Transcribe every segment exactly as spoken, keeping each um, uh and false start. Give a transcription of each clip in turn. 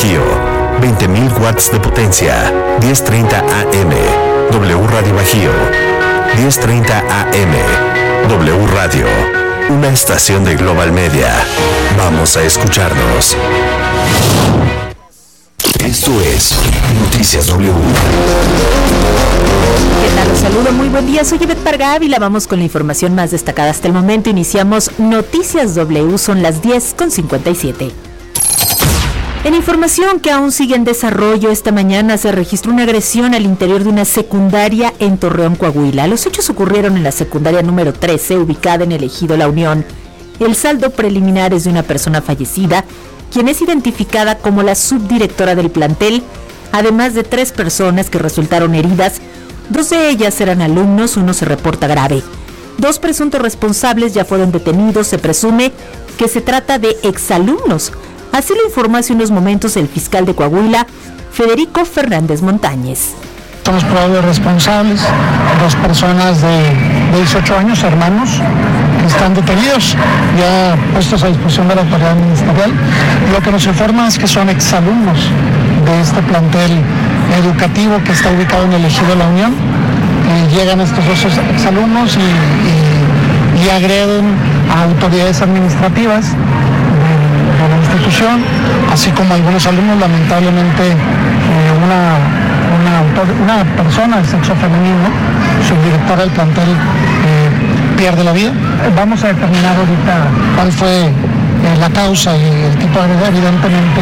Bajío, veinte mil watts de potencia, diez treinta A M. W Radio Bajío, diez treinta A M. W Radio, una estación de Global Media. Vamos a escucharnos. Esto es Noticias W. ¿Qué tal? Los saludo, muy buen día, soy Ivette Parga Ávila. Vamos con la información más destacada hasta el momento. Iniciamos Noticias W, son las diez con cincuenta y siete. En información que aún sigue en desarrollo, esta mañana se registró una agresión al interior de una secundaria en Torreón, Coahuila. Los hechos ocurrieron en la secundaria número trece, ubicada en el ejido La Unión. El saldo preliminar es de una persona fallecida, quien es identificada como la subdirectora del plantel, además de tres personas que resultaron heridas. Dos de ellas eran alumnos, uno se reporta grave. Dos presuntos responsables ya fueron detenidos, se presume que se trata de exalumnos. Así lo informó hace unos momentos el fiscal de Coahuila, Federico Fernández Montañez. Son los probables responsables, dos personas de, de dieciocho años, hermanos, que están detenidos, ya puestos a disposición de la autoridad ministerial. Lo que nos informa es que son exalumnos de este plantel educativo que está ubicado en el ejido La Unión. Y llegan estos dos exalumnos y, y, y agreden a autoridades administrativas de la institución, así como algunos alumnos. Lamentablemente eh, una, una, autor, una persona de sexo femenino, subdirectora del plantel, eh, pierde la vida. Vamos a determinar ahorita cuál fue eh, la causa y el tipo de agresión. Evidentemente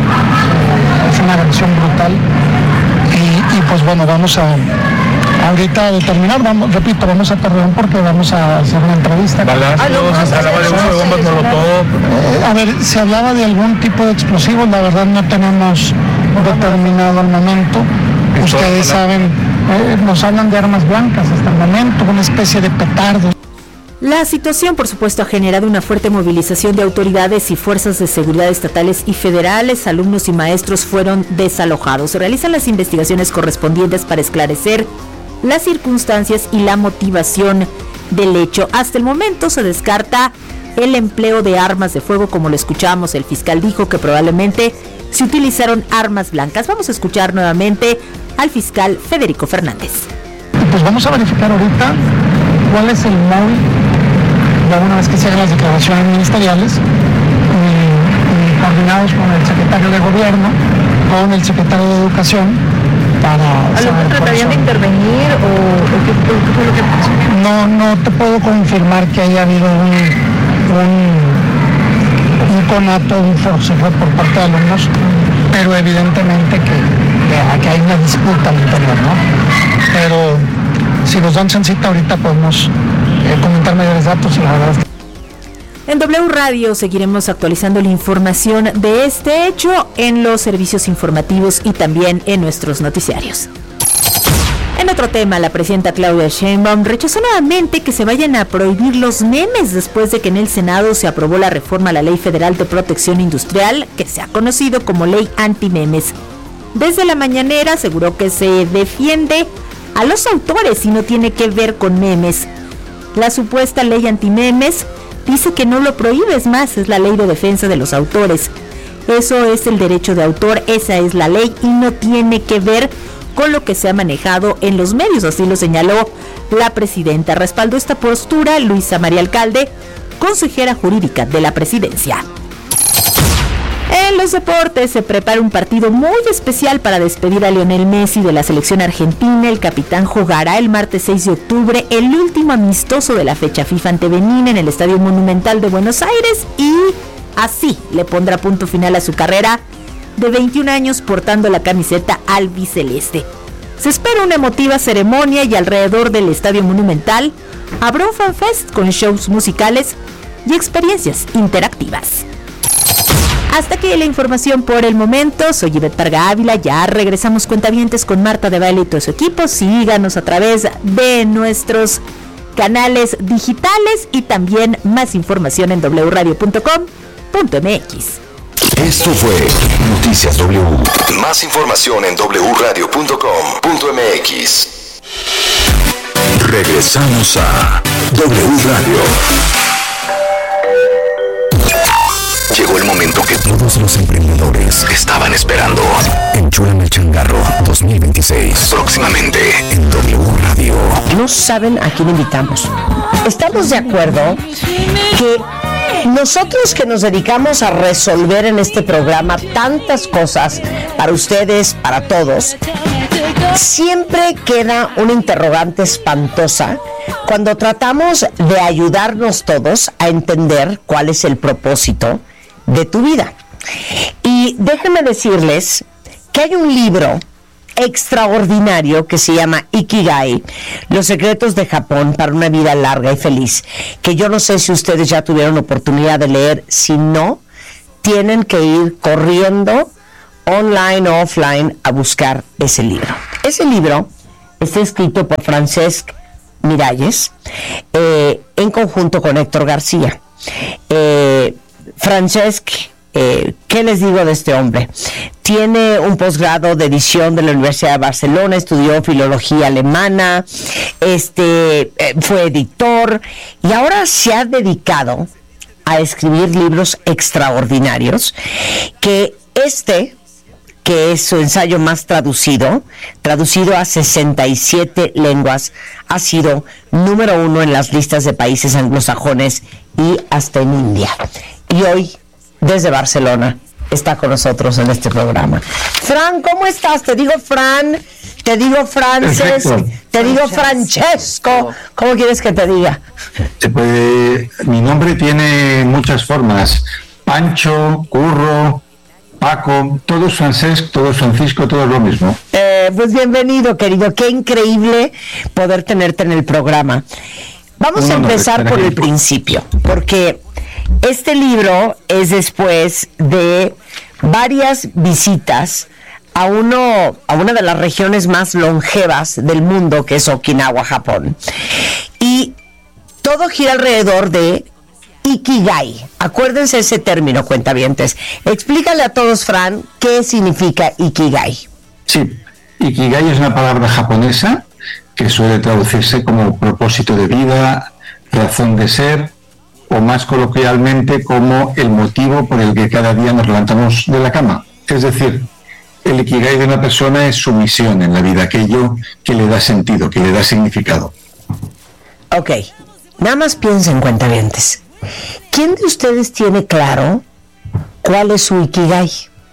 eh, es una agresión brutal y, y pues bueno, vamos a ahorita a determinar, vamos, repito, vamos a Torreón porque vamos a hacer una entrevista. Balazos, ah, no, se hablaba de uso de bombas molotov. Eh, a ver, se hablaba de algún tipo de explosivos, la verdad no tenemos determinado al momento. Ustedes saben, eh, nos hablan de armas blancas hasta el momento, una especie de petardo. La situación, por supuesto, ha generado una fuerte movilización de autoridades y fuerzas de seguridad estatales y federales. Alumnos y maestros fueron desalojados. Se realizan las investigaciones correspondientes para esclarecer las circunstancias y la motivación del hecho. Hasta el momento se descarta el empleo de armas de fuego, como lo escuchamos. El fiscal dijo que probablemente se utilizaron armas blancas. Vamos a escuchar nuevamente al fiscal Federico Fernández. Pues vamos a verificar ahorita cuál es el móvil, ya una vez que se hagan las declaraciones ministeriales, y, y coordinados con el secretario de Gobierno, con el secretario de Educación, para... ¿Algo tratarían de intervenir o, o qué, qué fue lo que pasó? No, no te puedo confirmar que haya habido un, un, un conato, un forcejeo por parte de alumnos, pero evidentemente que, que, que hay una disputa al interior, ¿no? Pero si nos dan chancita ahorita podemos eh, comentar mayores datos y la verdad es que... En W Radio seguiremos actualizando la información de este hecho en los servicios informativos y también en nuestros noticiarios. En otro tema, la presidenta Claudia Sheinbaum rechazó nuevamente que se vayan a prohibir los memes después de que en el Senado se aprobó la reforma a la Ley Federal de Protección Industrial, que se ha conocido como Ley Antimemes. Desde la mañanera aseguró que se defiende a los autores y no tiene que ver con memes. La supuesta ley antimemes dice que no lo prohíbe, es más, es la ley de defensa de los autores. Eso es el derecho de autor, esa es la ley y no tiene que ver con lo que se ha manejado en los medios, así lo señaló la presidenta. Respaldó esta postura Luisa María Alcalde, consejera jurídica de la presidencia. En los deportes se prepara un partido muy especial para despedir a Lionel Messi de la selección argentina. El capitán jugará el martes seis de octubre, el último amistoso de la fecha FIFA ante Benín en el Estadio Monumental de Buenos Aires y así le pondrá punto final a su carrera de veintiún años portando la camiseta albiceleste. Se espera una emotiva ceremonia y alrededor del Estadio Monumental habrá un fanfest con shows musicales y experiencias interactivas. Hasta aquí la información por el momento. Soy Ivette Parga Ávila. Ya regresamos, cuentavientes, con Marta de Baile y todo su equipo. Síganos a través de nuestros canales digitales y también más información en doble u radio punto com punto m x. Esto fue Noticias W. Más información en doble u radio punto com punto m x. Regresamos a W Radio. Llegó el momento que todos los emprendedores estaban esperando. Enchúlame el changarro dos mil veintiséis. Próximamente en W Radio. No saben a quién invitamos. Estamos de acuerdo que nosotros que nos dedicamos a resolver en este programa tantas cosas para ustedes, para todos, siempre queda una interrogante espantosa cuando tratamos de ayudarnos todos a entender cuál es el propósito de tu vida. Y déjenme decirles que hay un libro extraordinario que se llama Ikigai, Los secretos de Japón para una vida larga y feliz, que yo no sé si ustedes ya tuvieron oportunidad de leer. Si no, tienen que ir corriendo online o offline a buscar ese libro. Ese libro está escrito por Francesc Miralles eh, en conjunto con Héctor García. eh, Francesc, eh, ¿qué les digo de este hombre? Tiene un posgrado de edición de la Universidad de Barcelona, estudió filología alemana, este, eh, fue editor y ahora se ha dedicado a escribir libros extraordinarios, que este, que es su ensayo más traducido, traducido a sesenta y siete lenguas, ha sido número uno en las listas de países anglosajones y hasta en India. Y hoy, desde Barcelona, está con nosotros en este programa. Fran, ¿cómo estás? Te digo Fran, te digo Frances, Perfecto. Te digo Francesco. ¿Cómo quieres que te diga? Se puede, mi nombre tiene muchas formas. Pancho, Curro, Paco, todo es Francesc, todo es Francisco, todo es lo mismo. Eh, pues bienvenido, querido. Qué increíble poder tenerte en el programa. Vamos a empezar por el principio, porque este libro es después de varias visitas a uno a una de las regiones más longevas del mundo, que es Okinawa, Japón. Y todo gira alrededor de Ikigai. Acuérdense ese término, cuentavientes. Explícale a todos, Fran, qué significa Ikigai. Sí, Ikigai es una palabra japonesa que suele traducirse como propósito de vida, razón de ser, o más coloquialmente como el motivo por el que cada día nos levantamos de la cama. Es decir, el Ikigai de una persona es su misión en la vida, aquello que le da sentido, que le da significado. Ok, nada más piensen, cuentavientes. ¿Quién de ustedes tiene claro cuál es su Ikigai?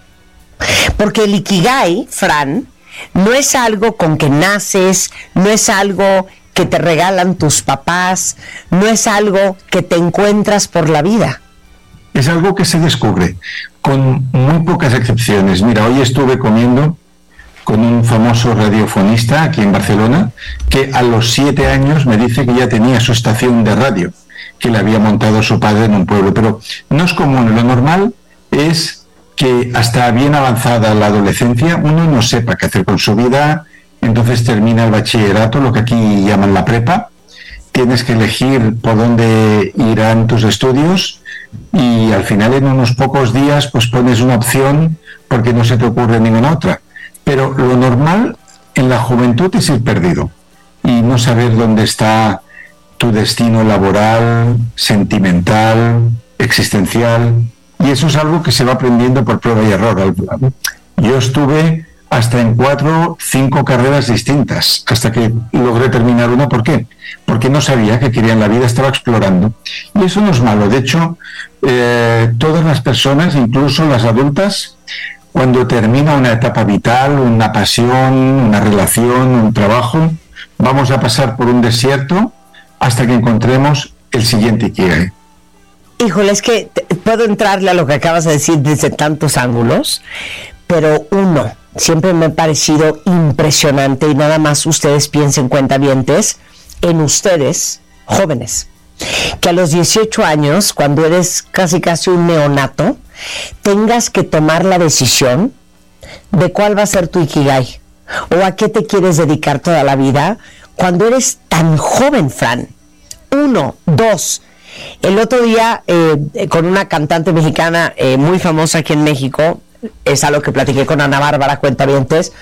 Porque el Ikigai, Fran, no es algo con que naces, no es algo que te regalan tus papás, no es algo que te encuentras por la vida. Es algo que se descubre, con muy pocas excepciones. Mira, hoy estuve comiendo con un famoso radiofonista aquí en Barcelona, que a los siete años me dice que ya tenía su estación de radio, que le había montado su padre en un pueblo. Pero no es común. Lo normal es que hasta bien avanzada la adolescencia uno no sepa qué hacer con su vida. Entonces termina el bachillerato, lo que aquí llaman la prepa. Tienes que elegir por dónde irán tus estudios y al final en unos pocos días pues pones una opción porque no se te ocurre ninguna otra. Pero lo normal en la juventud es ir perdido y no saber dónde está tu destino laboral, sentimental, existencial. Y eso es algo que se va aprendiendo por prueba y error. Yo estuve hasta en cuatro, cinco carreras distintas, hasta que logré terminar una. ¿Por qué? Porque no sabía qué quería en la vida, estaba explorando. Y eso no es malo. De hecho, eh, todas las personas, incluso las adultas, cuando termina una etapa vital, una pasión, una relación, un trabajo, vamos a pasar por un desierto hasta que encontremos el siguiente Ikigai. Híjole, es que te, puedo entrarle a lo que acabas de decir desde tantos ángulos, pero uno, siempre me ha parecido impresionante, y nada más ustedes piensen, cuentavientes, en ustedes, jóvenes, que a los dieciocho años, cuando eres casi casi un neonato, tengas que tomar la decisión de cuál va a ser tu Ikigai, o a qué te quieres dedicar toda la vida, cuando eres tan joven, Fran. Uno, dos, el otro día, eh, con una cantante mexicana eh, muy famosa aquí en México, es algo que platiqué con Ana Bárbara, cuentavientes,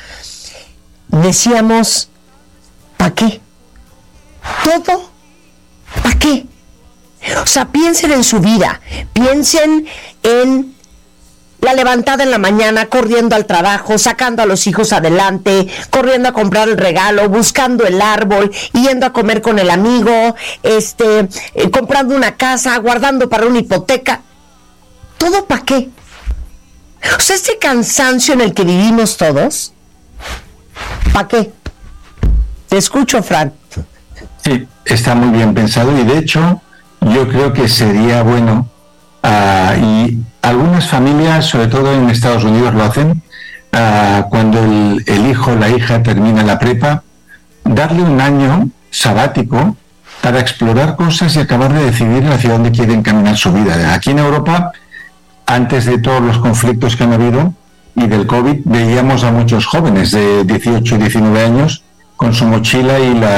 decíamos, ¿para qué? Todo, ¿para qué? O sea, piensen en su vida, piensen en la levantada en la mañana, corriendo al trabajo, sacando a los hijos adelante, corriendo a comprar el regalo, buscando el árbol, yendo a comer con el amigo, este, eh, comprando una casa, guardando para una hipoteca. ¿Todo para qué? O sea, este cansancio en el que vivimos todos, ¿para qué? Te escucho, Fran. Sí, está muy bien pensado y de hecho yo creo que sería bueno, uh, y algunas familias, sobre todo en Estados Unidos, lo hacen, uh, cuando el, el hijo o la hija termina la prepa, darle un año sabático para explorar cosas y acabar de decidir hacia dónde quieren caminar su vida. Aquí en Europa, antes de todos los conflictos que han habido y del COVID, veíamos a muchos jóvenes de dieciocho y diecinueve años con su mochila y la